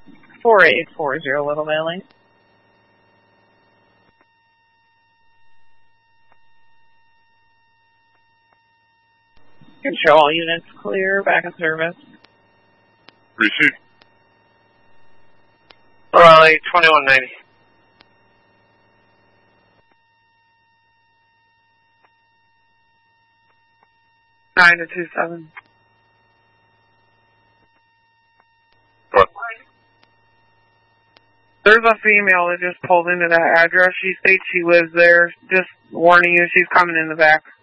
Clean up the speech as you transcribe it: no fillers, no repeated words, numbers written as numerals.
4840 Little Valley. Control units clear, back in service. Receive. Raleigh 2190. Nine to 27. What? There's a female that just pulled into that address. She states she lives there. Just warning you, she's coming in the back.